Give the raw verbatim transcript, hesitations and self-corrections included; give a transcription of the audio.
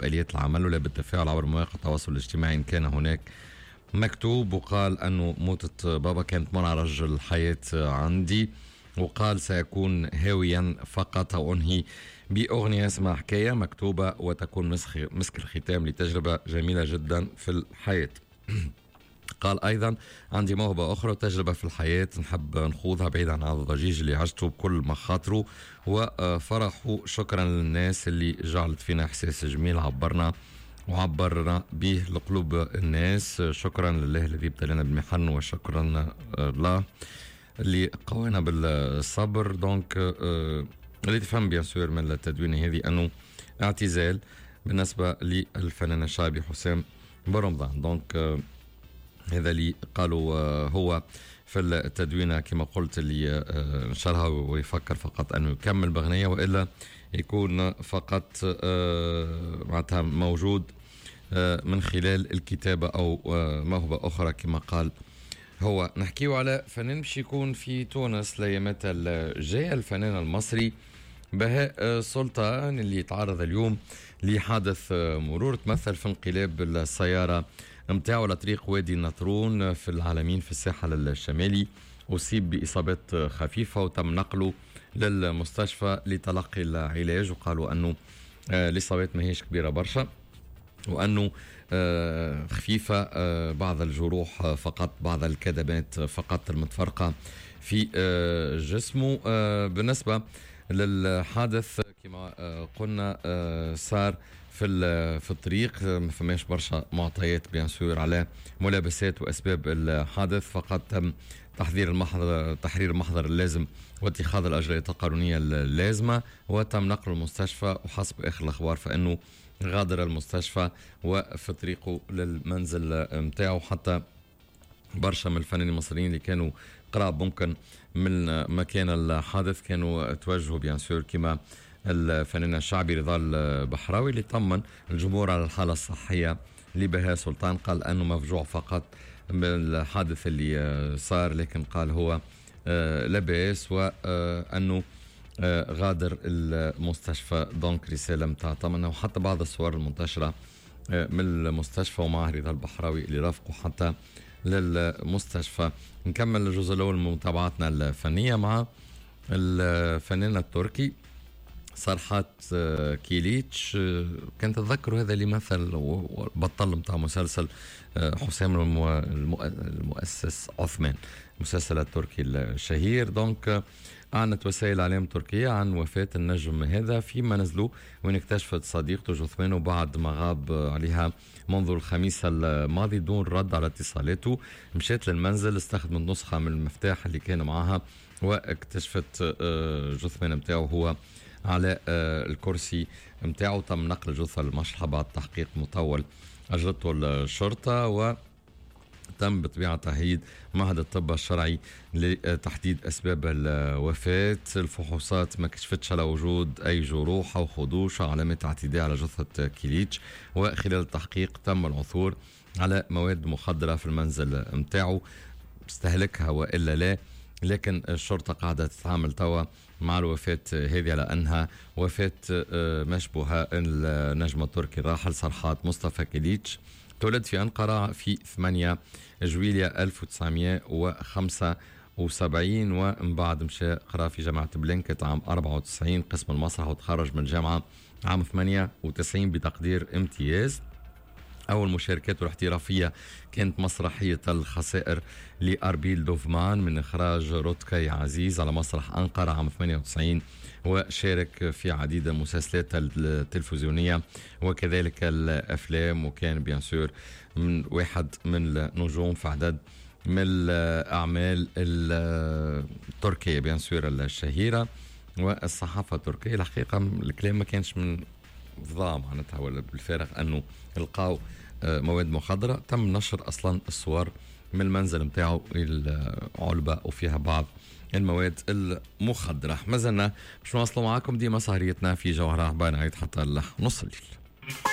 حسب آليات العمل ولا بالتفاعل عبر مواقع التواصل الاجتماعي إن كان هناك مكتوب. وقال أنه موتة بابا كانت منعرج الحياة عندي، وقال سيكون هاويا فقط، وأنهي بأغنية اسمها حكاية مكتوبة وتكون مسك, مسك الختام لتجربة جميلة جدا في الحياة. قال أيضا عندي موهبة أخرى وتجربة في الحياة نحب نخوضها بعيدا عن الضجيج اللي عشته بكل مخاطره وفرحه. شكرا للناس اللي جعلت فينا إحساس جميل عبرنا وعبرنا به لقلوب الناس. شكرا لله الذي ابتلينا بالمحن، وشكرا الله اللي قوانا بالصبر. دونك اللي تفهم بيان سور من التدوين هذه أنه اعتزال بالنسبة للفنان الشعبي حسام برمضان. دونك هذا اللي قالوا هو في التدوينة كما قلت اللي نشرها، ويفكر فقط أنه يكمل بغنية وإلا يكون فقط معناتها موجود من خلال الكتابة أو موهبة أخرى كما قال هو. نحكيه على فنان باش يكون في تونس الأيامات الجاية، الفنان المصري بهاء سلطان اللي تعرض اليوم لحادث مرور تمثل في انقلاب السيارة متاعه على طريق وادي النطرون في العالمين في الساحل الشمالي. أصيب بإصابات خفيفة وتم نقله للمستشفى لتلقي العلاج، وقالوا أنه الإصابات ما هيش كبيرة برشا وأنه خفيفة، بعض الجروح فقط، بعض الكدمات فقط المتفرقة في جسمه. بالنسبة للحادث كما قلنا صار في في الطريق، ما فماش برشا معطيات بيان سور على ملابسات واسباب الحادث، فقط تم تحضير المحضر تحرير المحضر اللازم واتخاذ الاجراءات القانونيه اللازمه، وتم نقله المستشفى. وحسب اخر الاخبار فانه غادر المستشفى وفي طريقه للمنزل متاعه. حتى برشا من الفنانين المصريين اللي كانوا قراب ممكن من مكان الحادث كانوا توجهوا بيان سور كما الفنان الشعبي رضا البحراوي اللي طمن الجمهور على الحالة الصحية لبهاء سلطان. قال أنه مفجوع فقط بالحادث اللي صار، لكن قال هو لا بأس وأنه غادر المستشفى. دونك رسالة متاع طمنه، وحتى بعض الصور المنتشرة من المستشفى ومعه رضا البحراوي اللي رافقوا حتى للمستشفى. نكمل الجزء الأول من متابعتنا الفنية مع الفنان التركي صرحات كيليتش. كنت تذكروا هذا اللي مثل بطل متاع مسلسل حسام المؤسس عثمان، المسلسل التركي الشهير. دونك أعلنت وسائل الإعلام التركية عن وفاة النجم هذا فيما نزلوا، وين اكتشفت صديقته جثمانه بعد ما غاب عليها منذ الخميس الماضي دون رد على اتصالاته. مشيت للمنزل، استخدمت نسخة من المفتاح اللي كان معها واكتشفت جثمان متاعه هو على الكرسي متاعه. تم نقل الجثة للمشرحة بعد تحقيق مطول أجرته الشرطة، و تم بطبيعة تهيئ معهد الطب الشرعي لتحديد أسباب الوفاة. الفحوصات ما كشفتش على وجود أي جروح أو خدوش أو علامات اعتداء على جثة كيليتش، وخلال التحقيق تم العثور على مواد مخدرة في المنزل متاعه، استهلكها وإلا لا. لكن الشرطة قاعدة تتعامل توا مع الوفاة هذه على أنها وفاة مشبوهة النجم التركي الراحل صرحات مصطفى كيليتش. تولد في أنقرة في ثمانية جويلية ألف وتسعمائة وخمسة وسبعين، ومن بعد مشى قرأ في جامعة بلينكت عام أربعة وتسعين قسم المسرح، وتخرج من الجامعة عام ثمانية وتسعين بتقدير امتياز. أول مشاركاته الاحترافية كانت مسرحية الخسائر لأربيل دوفمان من إخراج روتكاي عزيز على مسرح أنقرة عام ثمانية وتسعين، وشارك في عديد المسلسلات التلفزيونية وكذلك الأفلام، وكان بيان سور من واحد من النجوم في عدد من الأعمال التركية بيان سور الشهيرة. والصحافة التركية الحقيقة الكلام ما كانش من فضاء معناتها ولا بالفارغ أنه لقاو مواد مخدرة. تم نشر أصلا الصور من المنزل متاعه العلبة وفيها بعض المواد المخدرة. ما زلنا باش نواصلوا معاكم ديما سهريتنا في جوهرة عبان عيد حتى نص الليل.